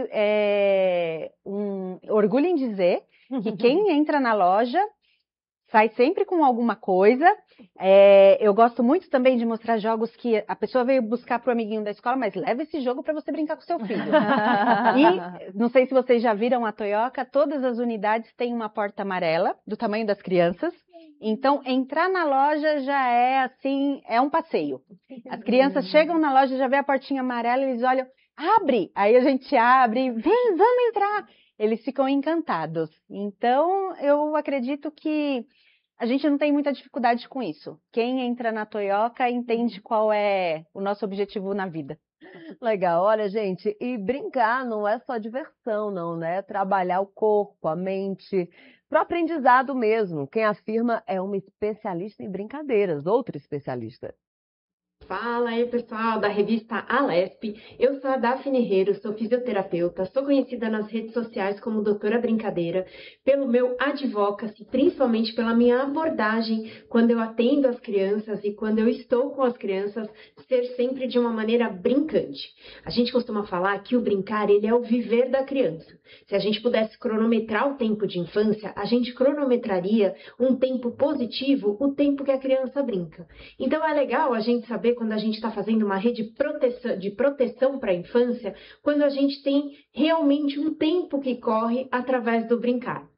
um orgulho em dizer que quem entra na loja sai sempre com alguma coisa. Eu gosto muito também de mostrar jogos que a pessoa veio buscar para o amiguinho da escola, mas leva esse jogo para você brincar com seu filho. E não sei se vocês já viram a Toyoka, todas as unidades têm uma porta amarela, do tamanho das crianças. Então, entrar na loja já é assim, é um passeio. As crianças chegam na loja, já vê a portinha amarela, eles olham, abre! Aí a gente abre, vem, vamos entrar! Eles ficam encantados. Então, eu acredito que a gente não tem muita dificuldade com isso. Quem entra na Toyoka entende qual é o nosso objetivo na vida. Legal, olha, gente, e brincar não é só diversão, não, né? Trabalhar o corpo, a mente, pro aprendizado mesmo. Quem afirma é uma especialista em brincadeiras, outra especialista. Fala aí, pessoal, da revista Alesp. Eu sou a Daphne Herrero, sou fisioterapeuta, sou conhecida nas redes sociais como Doutora Brincadeira, pelo meu advocacy, principalmente pela minha abordagem quando eu atendo as crianças e quando eu estou com as crianças, ser sempre de uma maneira brincante. A gente costuma falar que o brincar, ele é o viver da criança. Se a gente pudesse cronometrar o tempo de infância, a gente cronometraria um tempo positivo, o tempo que a criança brinca. Então é legal a gente saber quando a gente está fazendo uma rede de proteção para a infância, quando a gente tem realmente um tempo que corre através do brincar.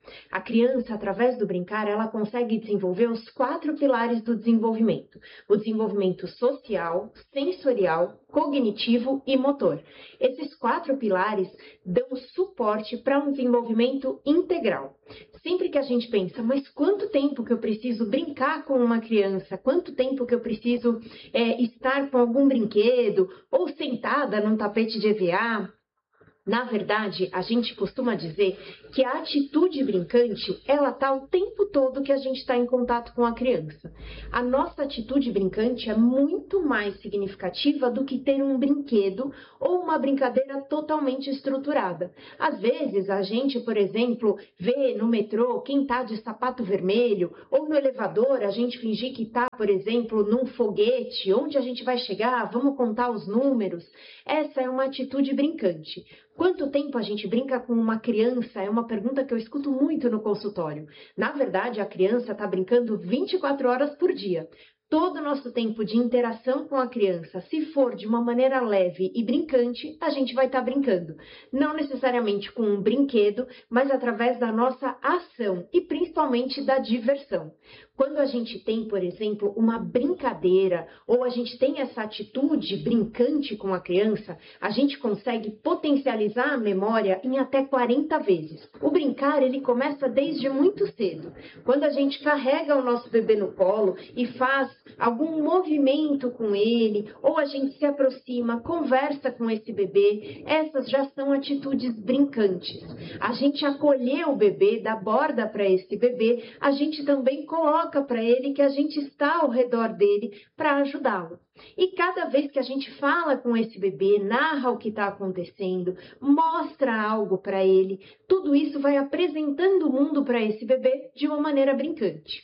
A criança, através do brincar, ela consegue desenvolver os 4 pilares do desenvolvimento. O desenvolvimento social, sensorial, cognitivo e motor. Esses 4 pilares dão suporte para um desenvolvimento integral. Sempre que a gente pensa, mas quanto tempo que eu preciso brincar com uma criança? Quanto tempo que eu preciso estar com algum brinquedo? Ou sentada num tapete de EVA? Na verdade, a gente costuma dizer que a atitude brincante, ela está o tempo todo que a gente está em contato com a criança. A nossa atitude brincante é muito mais significativa do que ter um brinquedo ou uma brincadeira totalmente estruturada. Às vezes, a gente, por exemplo, vê no metrô quem está de sapato vermelho, ou no elevador a gente fingir que está, por exemplo, num foguete, onde a gente vai chegar, vamos contar os números. Essa é uma atitude brincante. Quanto tempo a gente brinca com uma criança? É uma pergunta que eu escuto muito no consultório. Na verdade, a criança está brincando 24 horas por dia. Todo o nosso tempo de interação com a criança, se for de uma maneira leve e brincante, a gente vai estar brincando. Não necessariamente com um brinquedo, mas através da nossa ação e principalmente da diversão. Quando a gente tem, por exemplo, uma brincadeira ou a gente tem essa atitude brincante com a criança, a gente consegue potencializar a memória em até 40 vezes. O brincar, ele começa desde muito cedo. Quando a gente carrega o nosso bebê no colo e faz algum movimento com ele, ou a gente se aproxima, conversa com esse bebê, essas já são atitudes brincantes. A gente acolher o bebê, dá borda para esse bebê, a gente também coloca para ele que a gente está ao redor dele para ajudá-lo. E cada vez que a gente fala com esse bebê, narra o que está acontecendo, mostra algo para ele, tudo isso vai apresentando o mundo para esse bebê de uma maneira brincante.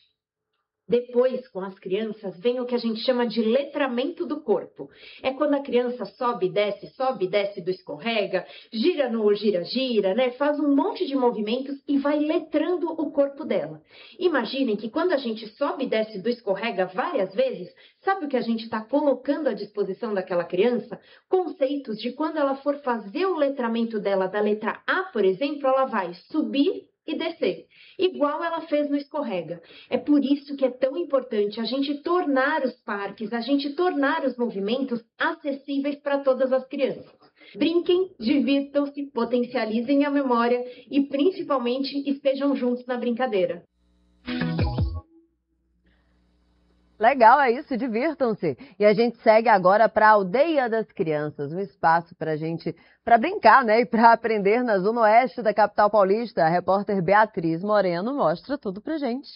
Depois, com as crianças, vem o que a gente chama de letramento do corpo. É quando a criança sobe e desce do escorrega, gira no gira-gira, né? Faz um monte de movimentos e vai letrando o corpo dela. Imaginem que quando a gente sobe e desce do escorrega várias vezes, sabe o que a gente está colocando à disposição daquela criança? Conceitos de quando ela for fazer o letramento dela da letra A, por exemplo, ela vai subir e descer, igual ela fez no escorrega. É por isso que é tão importante a gente tornar os parques, a gente tornar os movimentos acessíveis para todas as crianças. Brinquem, divirtam-se, potencializem a memória e, principalmente, estejam juntos na brincadeira. Legal, é isso, divirtam-se. E a gente segue agora para a Aldeia das Crianças, um espaço para brincar, né? E para aprender na Zona Oeste da capital paulista. A repórter Beatriz Moreno mostra tudo pra gente.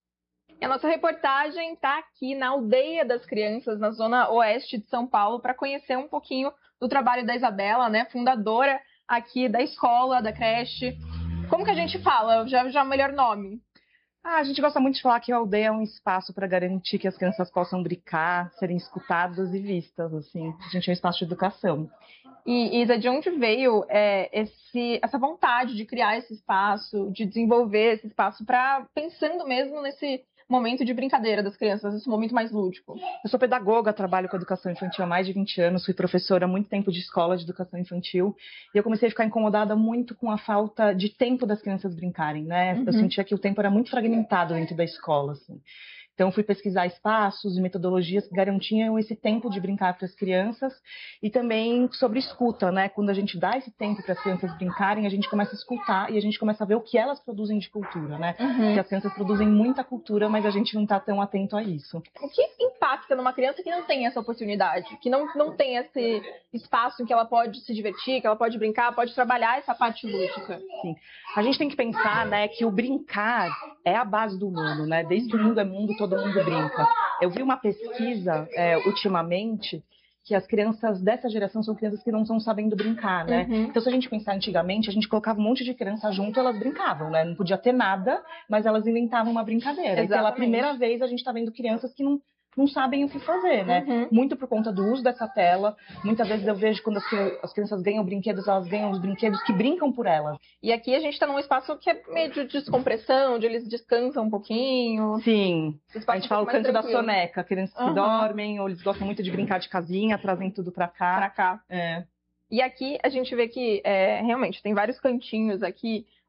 A nossa reportagem está aqui na Aldeia das Crianças, na Zona Oeste de São Paulo, para conhecer um pouquinho do trabalho da Isabela, né? Fundadora aqui da escola, da creche. Como que a gente fala? Já o melhor nome. A gente gosta muito de falar que a aldeia é um espaço para garantir que as crianças possam brincar, serem escutadas e vistas, assim. A gente é um espaço de educação. E Isa, de onde veio essa vontade de criar esse espaço, de desenvolver esse espaço, pensando mesmo nesse momento de brincadeira das crianças, esse momento mais lúdico? Eu sou pedagoga, trabalho com educação infantil há mais de 20 anos, fui professora há muito tempo de escola de educação infantil, e eu comecei a ficar incomodada muito com a falta de tempo das crianças brincarem, né? Eu sentia que o tempo era muito fragmentado dentro da escola, assim. Então, fui pesquisar espaços e metodologias que garantiam esse tempo de brincar para as crianças e também sobre escuta, né? Quando a gente dá esse tempo para as crianças brincarem, a gente começa a escutar e a gente começa a ver o que elas produzem de cultura, né? Porque as crianças produzem muita cultura, mas a gente não está tão atento a isso. O que impacta numa criança que não tem essa oportunidade, que não tem esse espaço em que ela pode se divertir, que ela pode brincar, pode trabalhar essa parte lúdica? Sim. A gente tem que pensar, né, que o brincar é a base do mundo, né? Desde que o mundo é mundo, todo mundo brinca. Eu vi uma pesquisa ultimamente que as crianças dessa geração são crianças que não estão sabendo brincar, né? Então, se a gente pensar antigamente, a gente colocava um monte de criança junto, elas brincavam, né? Não podia ter nada, mas elas inventavam uma brincadeira. Exatamente. E pela primeira vez a gente está vendo crianças que não sabem o que fazer, né? Muito por conta do uso dessa tela. Muitas vezes eu vejo quando as crianças ganham brinquedos, elas ganham os brinquedos que brincam por elas. E aqui a gente está num espaço que é meio de descompressão, onde eles descansam um pouquinho. Sim, a gente fala o canto da soneca, crianças que dormem, ou eles gostam muito de brincar de casinha, trazem tudo pra cá. É. E aqui a gente vê que realmente tem vários cantinhos aqui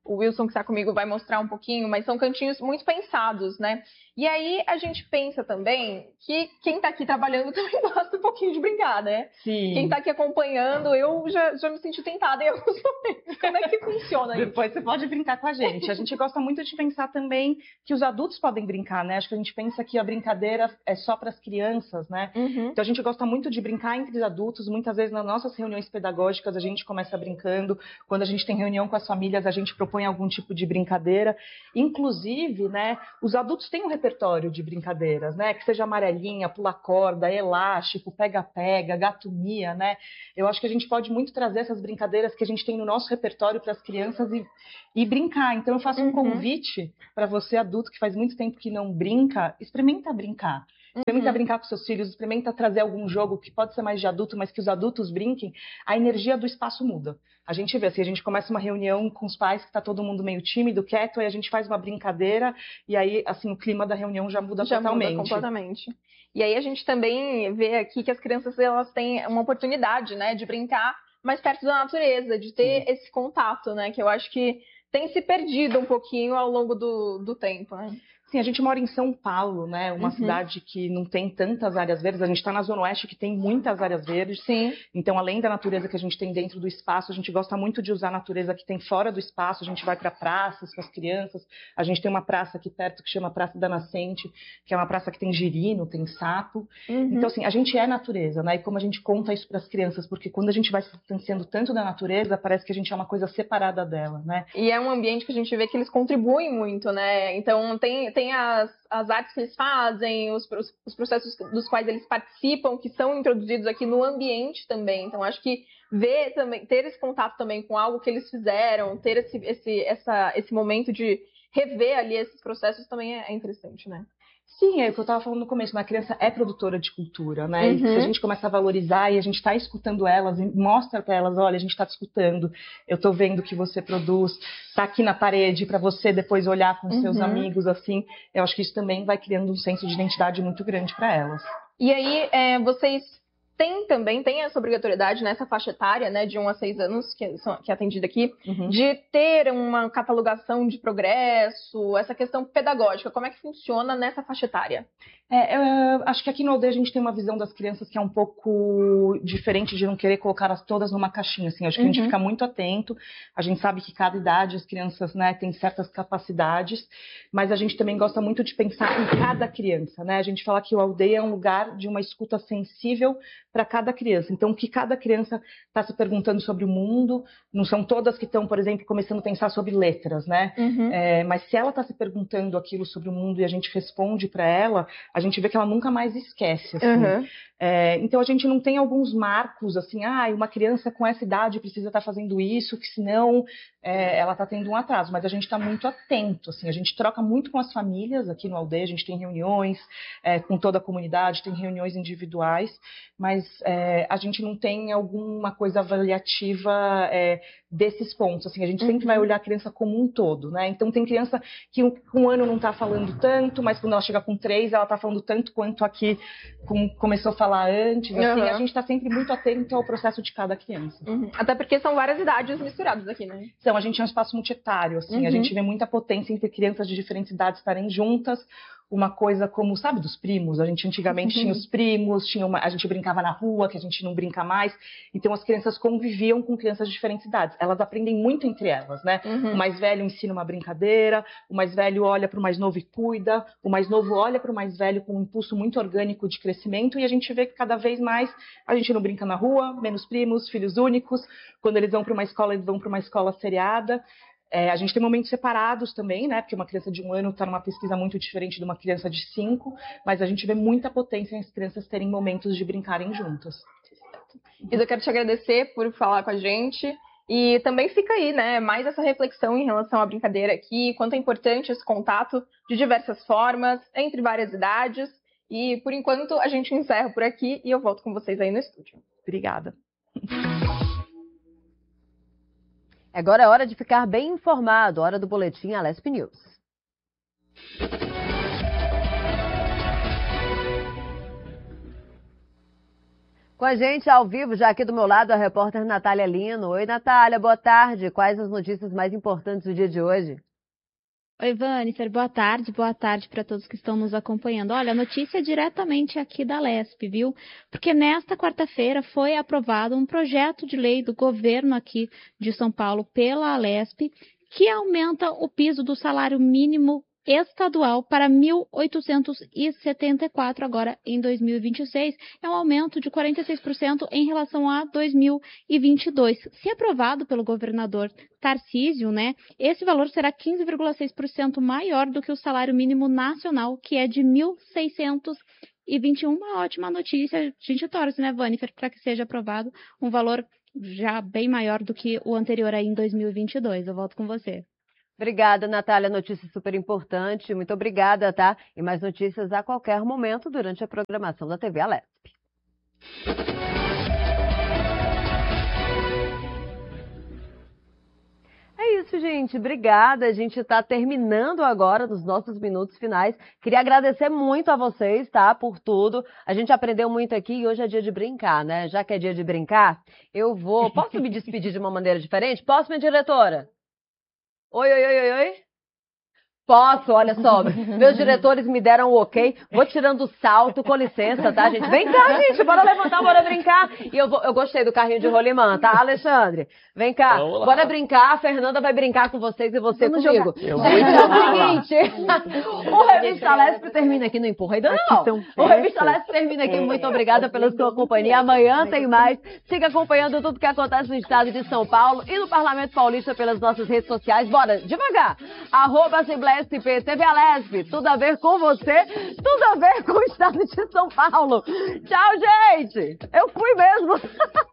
o Wilson que está comigo vai mostrar um pouquinho, mas são cantinhos muito pensados, né? E aí a gente pensa também que quem está aqui trabalhando também gosta um pouquinho de brincar, né? Sim. Quem está aqui acompanhando, eu já me senti tentada em alguns momentos. Como é que funciona isso? Depois você pode brincar com a gente. A gente gosta muito de pensar também que os adultos podem brincar, né? Acho que a gente pensa que a brincadeira é só para as crianças, né? Então a gente gosta muito de brincar entre os adultos. Muitas vezes nas nossas reuniões pedagógicas a gente começa brincando. Quando a gente tem reunião com as famílias, a gente propõe algum tipo de brincadeira. Inclusive, né, os adultos têm um repertório de brincadeiras, né? Que seja amarelinha, pula corda, elástico, pega-pega, gato-mia, né? Eu acho que a gente pode muito trazer essas brincadeiras que a gente tem no nosso repertório para as crianças e brincar. Então eu faço um convite para você, adulto, que faz muito tempo que não brinca, experimenta brincar. Experimenta brincar com seus filhos, experimenta trazer algum jogo que pode ser mais de adulto, mas que os adultos brinquem, a energia do espaço muda. A gente vê, assim, a gente começa uma reunião com os pais que está todo mundo meio tímido, quieto, aí a gente faz uma brincadeira e aí, assim, o clima da reunião já muda totalmente. Muda completamente. E aí a gente também vê aqui que as crianças, elas têm uma oportunidade, né, de brincar mais perto da natureza, de ter esse contato, né, que eu acho que tem se perdido um pouquinho ao longo do tempo, né? Sim, a gente mora em São Paulo, né? Uma cidade que não tem tantas áreas verdes. A gente está na Zona Oeste, que tem muitas áreas verdes. Sim. Então, além da natureza que a gente tem dentro do espaço, a gente gosta muito de usar a natureza que tem fora do espaço. A gente vai para praças com as crianças. A gente tem uma praça aqui perto que chama Praça da Nascente, que é uma praça que tem girino, tem sapo. Então, assim, a gente é natureza, né? E como a gente conta isso para as crianças? Porque quando a gente vai se distanciando tanto da natureza, parece que a gente é uma coisa separada dela, né? E é um ambiente que a gente vê que eles contribuem muito, né? Então, tem as artes que eles fazem, os processos dos quais eles participam, que são introduzidos aqui no ambiente também. Então, acho que ver também, ter esse contato também com algo que eles fizeram, ter esse momento de rever ali esses processos também é interessante, né? Sim, é o que eu estava falando no começo, né? A criança é produtora de cultura, né? E se a gente começa a valorizar e a gente está escutando elas, e mostra para elas, olha, a gente está te escutando, eu estou vendo o que você produz, está aqui na parede para você depois olhar com seus amigos, assim, eu acho que isso também vai criando um senso de identidade muito grande para elas. E aí, vocês tem essa obrigatoriedade nessa faixa etária, né, de 1 a 6 anos, que é atendida aqui, de ter uma catalogação de progresso, essa questão pedagógica, como é que funciona nessa faixa etária? Eu acho que aqui no Aldeia a gente tem uma visão das crianças que é um pouco diferente de não querer colocá-las todas numa caixinha, assim, acho que a gente fica muito atento, a gente sabe que cada idade as crianças, né, têm certas capacidades, mas a gente também gosta muito de pensar em cada criança, né, a gente fala que o Aldeia é um lugar de uma escuta sensível para cada criança. Então, o que cada criança está se perguntando sobre o mundo, não são todas que estão, por exemplo, começando a pensar sobre letras, né? Mas se ela está se perguntando aquilo sobre o mundo e a gente responde para ela, a gente vê que ela nunca mais esquece, assim. Então, a gente não tem alguns marcos, assim, uma criança com essa idade precisa estar fazendo isso, que senão ela está tendo um atraso. Mas a gente está muito atento, assim, a gente troca muito com as famílias aqui no Aldeia, a gente tem reuniões com toda a comunidade, tem reuniões individuais, mas a gente não tem alguma coisa avaliativa desses pontos, assim, a gente sempre vai olhar a criança como um todo, né? Então, tem criança que com 1 ano não está falando tanto, mas quando ela chega com 3, ela está falando tanto quanto aqui começou a falar antes, assim, a gente está sempre muito atento ao processo de cada criança. Até porque são várias idades misturadas aqui, né? Então, a gente é um espaço multietário, assim, a gente vê muita potência entre crianças de diferentes idades estarem juntas, uma coisa como, sabe, dos primos, a gente antigamente tinha os primos, a gente brincava na rua, que a gente não brinca mais, então as crianças conviviam com crianças de diferentes idades, elas aprendem muito entre elas, né? O mais velho ensina uma brincadeira, o mais velho olha para o mais novo e cuida, o mais novo olha para o mais velho com um impulso muito orgânico de crescimento, e a gente vê que cada vez mais a gente não brinca na rua, menos primos, filhos únicos, quando eles vão para uma escola, eles vão para uma escola seriada. A gente tem momentos separados também, né? Porque uma criança de 1 ano está numa pesquisa muito diferente de uma criança de 5, mas a gente vê muita potência em as crianças terem momentos de brincarem juntas. Isa, eu quero te agradecer por falar com a gente. E também fica aí, né, mais essa reflexão em relação à brincadeira aqui, quanto é importante esse contato de diversas formas, entre várias idades. E, por enquanto, a gente encerra por aqui e eu volto com vocês aí no estúdio. Obrigada. Agora é hora de ficar bem informado, hora do Boletim Alesp News. Com a gente ao vivo, já aqui do meu lado, a repórter Natália Lino. Oi, Natália, boa tarde. Quais as notícias mais importantes do dia de hoje? Oi, Vanifer, boa tarde para todos que estão nos acompanhando. Olha, a notícia é diretamente aqui da Alesp, viu? Porque nesta quarta-feira foi aprovado um projeto de lei do governo aqui de São Paulo pela Alesp, que aumenta o piso do salário mínimo estadual para R$ 1.874 agora em 2026. É um aumento de 46% em relação a 2022. Se aprovado pelo governador Tarcísio, né, esse valor será 15,6% maior do que o salário mínimo nacional, que é de R$ 1.621. Uma ótima notícia. A gente torce, né, Vanifer, para que seja aprovado um valor já bem maior do que o anterior aí em 2022. Eu volto com você. Obrigada, Natália. Notícia super importante. Muito obrigada, tá? E mais notícias a qualquer momento durante a programação da TV Alesp. É isso, gente. Obrigada. A gente está terminando agora nos nossos minutos finais. Queria agradecer muito a vocês, tá? Por tudo. A gente aprendeu muito aqui e hoje é dia de brincar, né? Já que é dia de brincar, eu vou... Posso me despedir de uma maneira diferente? Posso, minha diretora? Oi, oi, oi, oi, oi. Posso, olha só, meus diretores me deram o ok, vou tirando o salto, com licença, tá, gente? Vem cá, gente, bora levantar, bora brincar. E eu gostei do carrinho de rolimã, tá, Alexandre? Vem cá, bora brincar, a Fernanda vai brincar com vocês e você comigo. Gente, é o seguinte, o Revista Alesp termina aqui, não empurra ainda não. O Revista Alesp termina aqui, muito obrigada pela sua companhia, amanhã tem mais. Siga acompanhando tudo que acontece no estado de São Paulo e no Parlamento Paulista pelas nossas redes sociais. Bora, devagar, @Assembleia SP, TV Alesp, tudo a ver com você, tudo a ver com o estado de São Paulo. Tchau, gente! Eu fui mesmo!